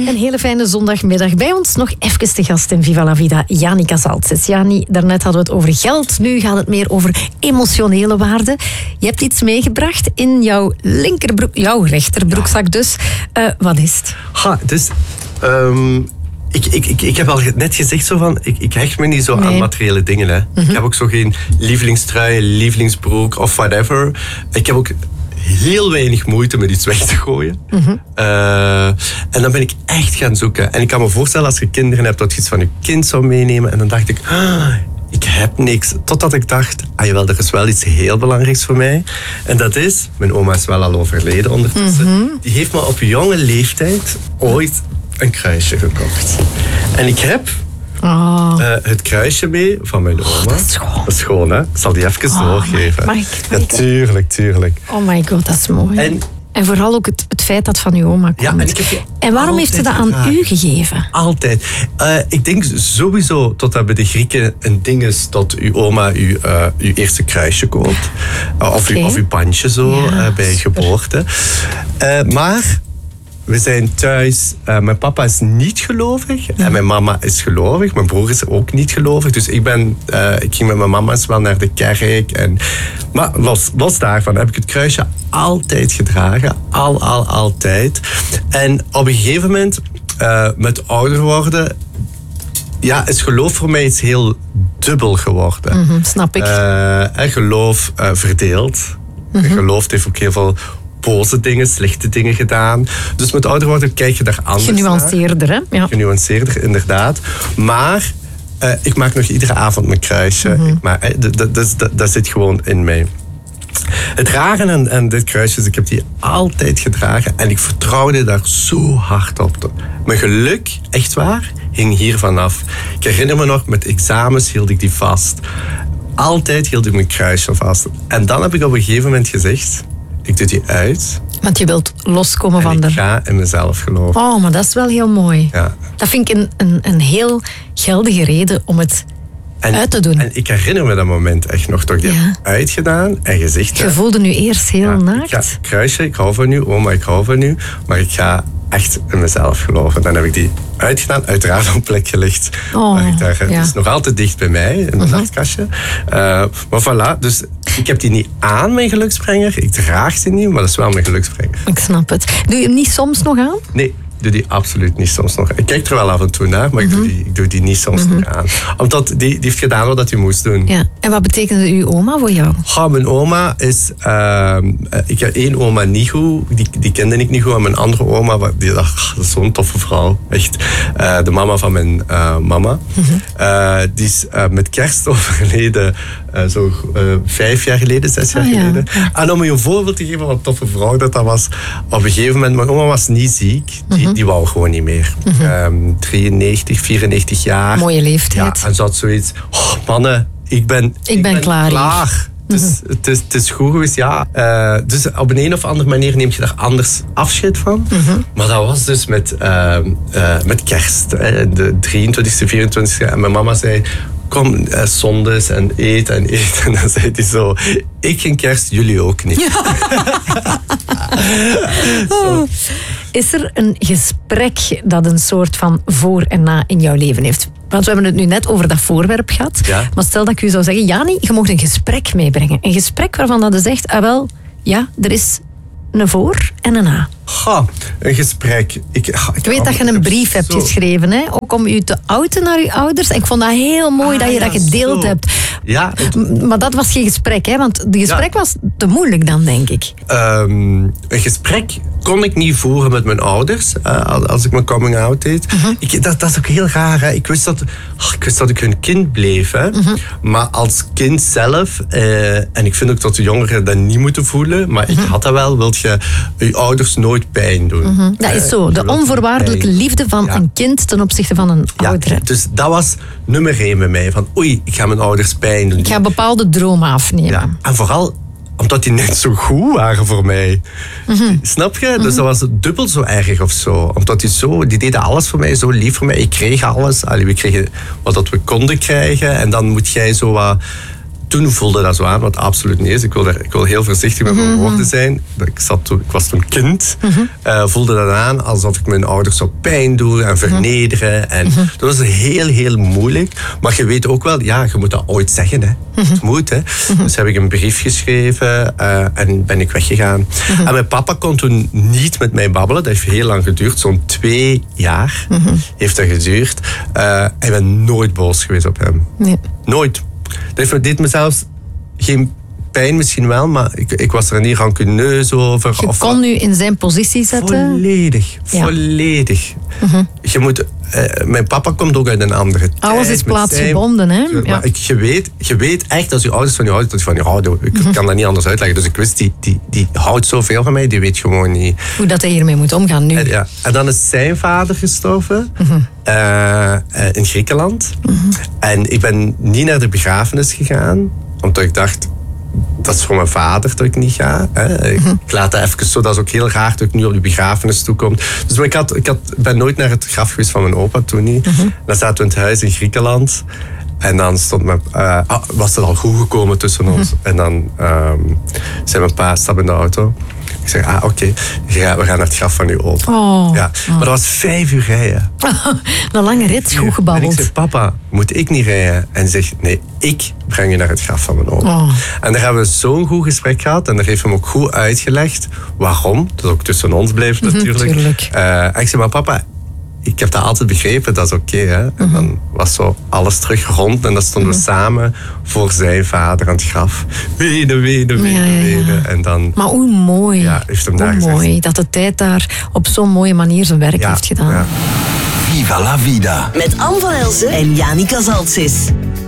Een hele fijne zondagmiddag. Bij ons nog even te gast in Viva la Vida, Jani Casaltzes. Jani, daarnet hadden we het over geld. Nu gaat het meer over emotionele waarden. Je hebt iets meegebracht in jouw jouw rechterbroekzak dus. Wat is het? Dus... Ik heb al net gezegd zo van, ik hecht me niet zo aan materiële dingen. Hè. Ik heb ook zo geen lievelingstrui, lievelingsbroek of whatever. Ik heb ook heel weinig moeite met iets weg te gooien. En dan ben ik echt gaan zoeken. En ik kan me voorstellen als je kinderen hebt dat je iets van je kind zou meenemen. En dan dacht ik, ik heb niks. Totdat ik dacht, jawel, er is wel iets heel belangrijks voor mij. En dat is, mijn oma is wel al overleden ondertussen. Die heeft me op jonge leeftijd ooit een kruisje gekocht. En ik heb het kruisje mee van mijn oma. Dat is schoon. Dat is schoon, hè? Ik zal die even doorgeven. Mag ik? Ja, tuurlijk. Oh my god, dat is mooi. En vooral ook het feit dat van uw oma komt. Ja, en waarom heeft ze dat aan u gegeven? Altijd. Ik denk sowieso tot dat bij de Grieken een ding is dat uw oma uw eerste kruisje koopt. Of uw bandje zo bij geboorte. Maar... we zijn thuis. Mijn papa is niet gelovig. En mijn mama is gelovig. Mijn broer is ook niet gelovig. Dus ik ging met mijn mama's wel naar de kerk. Maar los daarvan heb ik het kruisje altijd gedragen. Altijd. En op een gegeven moment, met ouder worden... is geloof voor mij iets heel dubbel geworden. Snap ik. Geloof verdeeld. Geloof heeft ook heel veel... boze dingen, slechte dingen gedaan. Dus met ouder worden kijk je daar anders genuanceerder, naar. Hè? Ja. Genuanceerder, inderdaad. Maar ik maak nog iedere avond mijn kruisje. Dat zit gewoon in mij. Het rare aan dit kruisje is, ik heb die altijd gedragen en ik vertrouwde daar zo hard op. Mijn geluk, echt waar, hing hier vanaf. Ik herinner me nog, met examens hield ik die vast. Altijd hield ik mijn kruisje vast. En dan heb ik op een gegeven moment gezegd... ik doe die uit. Want je wilt loskomen van ik ga in mezelf geloven. Oh, maar dat is wel heel mooi. Ja. Dat vind ik een heel geldige reden om het uit te doen. En ik herinner me dat moment echt nog. Toch die uitgedaan en gezegd... Je voelde nu eerst heel naakt. Kruisje, ik hou van u. Oma, ik hou van u. Maar ik ga echt in mezelf geloven. Dan heb ik die uitgedaan. Uiteraard op een plek gelegd. Het is nog altijd dicht bij mij, in mijn nachtkastje. Maar voilà, dus ik heb die niet aan, mijn geluksbrenger. Ik draag die niet, maar dat is wel mijn geluksbrenger. Ik snap het. Doe je hem niet soms nog aan? Nee. Ik doe die absoluut niet soms nog. Ik kijk er wel af en toe naar, maar ik doe die niet soms nog aan. Omdat die heeft gedaan wat hij moest doen. Ja. En wat betekende uw oma voor jou? Mijn oma is... ik heb één oma niet goed. Die kende ik niet goed. En mijn andere oma, dat is zo'n toffe vrouw. Echt. De mama van mijn mama. Die is met kerst overleden. 5 jaar geleden, 6 jaar geleden. En om je een voorbeeld te geven wat een toffe vrouw dat was. Op een gegeven moment, mijn oma was niet ziek. Die wou gewoon niet meer. 93, 94 jaar. Mooie leeftijd. Ja, en ze had zoiets... mannen, ik ben klaar. Het is goed geweest, dus op een of andere manier neem je daar anders afscheid van. Maar dat was dus met kerst. De 23e, 24e. En mijn mama zei... kom, zondes en eet. En dan zei hij zo... ik geen kerst, jullie ook niet. Is er een gesprek dat een soort van voor en na in jouw leven heeft? Want we hebben het nu net over dat voorwerp gehad. Ja. Maar stel dat ik u zou zeggen... Jani, je mag een gesprek meebrengen. Een gesprek waarvan dat je zegt... er is een voor en een na. Een gesprek. Ik weet dat je een brief hebt geschreven, hè? Ook om u te outen naar uw ouders. En ik vond dat heel mooi dat je dat gedeeld hebt. Ja, maar dat was geen gesprek, hè? Want het gesprek was te moeilijk dan, denk ik. Een gesprek kon ik niet voeren met mijn ouders als ik mijn coming out deed. Dat is ook heel raar, hè? Ik wist dat ik hun kind bleef, hè? Maar als kind zelf, en ik vind ook dat de jongeren dat niet moeten voelen, maar ik had dat wel, wil je ouders nooit pijn doen. Dat is zo, de onvoorwaardelijke liefde van een kind ten opzichte van een oudere. Dus dat was nummer 1 bij mij, van oei, ik ga mijn ouders pijn doen. Ik ga bepaalde dromen afnemen. Ja. En vooral omdat die net zo goed waren voor mij. Snap je? Dus dat was dubbel zo erg of zo. Omdat die deden alles voor mij, zo lief voor mij. Ik kreeg alles. We kregen wat we konden krijgen. En dan moet jij zo wat toen voelde dat zo aan, wat absoluut niet is. Ik wil heel voorzichtig met mijn woorden zijn. Ik was toen kind. Voelde dat aan alsof ik mijn ouders zo pijn doe en vernederen. En dat was heel, heel moeilijk. Maar je weet ook wel, ja, je moet dat ooit zeggen. Hè. Het moet. Hè. Dus heb ik een brief geschreven en ben ik weggegaan. En mijn papa kon toen niet met mij babbelen. Dat heeft heel lang geduurd. Zo'n 2 jaar heeft dat geduurd. Ik ben nooit boos geweest op hem. Nee. Nooit. Dat deed me zelfs geen pijn, misschien wel, maar ik was er niet rancuneus over. Je kon nu in zijn positie zetten? Volledig. Je moet... mijn papa komt ook uit een andere tijd. Alles is plaatsgebonden, hè? Ja. Maar je weet echt als je ouders van je houden, dat je van je houden. Ik kan dat niet anders uitleggen. Dus ik wist, die houdt zoveel van mij, die weet gewoon niet... Hoe dat hij hiermee moet omgaan nu. En dan is zijn vader gestorven in Griekenland. En ik ben niet naar de begrafenis gegaan, omdat ik dacht... Dat is voor mijn vader dat ik niet ga. Hè. Ik laat dat even zo. Dat is ook heel raar dat ik nu op de begrafenis toekom. Dus ik ben nooit naar het graf geweest van mijn opa toen niet. Dan zaten we in het huis in Griekenland. En dan was het al goed gekomen tussen ons. En dan zei mijn pa, stap in de auto. Ik zeg, oké, we gaan naar het graf van uw opa. Maar dat was 5 uur rijden. Een lange rit, goed gebabbeld. En ik zeg, papa, moet ik niet rijden? En hij zegt, nee, ik breng je naar het graf van mijn opa. En daar hebben we zo'n goed gesprek gehad. En daar heeft hem ook goed uitgelegd waarom. Dat ook tussen ons bleef natuurlijk. En ik zeg, maar papa... Ik heb dat altijd begrepen, dat is oké. Hè? En dan was zo alles terug rond en dan stonden we samen voor zijn vader aan het graf. Wenen. En dan, maar hoe mooi. Ja, heeft hem daar hoe mooi dat de tijd daar op zo'n mooie manier zijn werk heeft gedaan. Ja. Viva la vida. Met Anne van Elsen en Janica Zaltsis.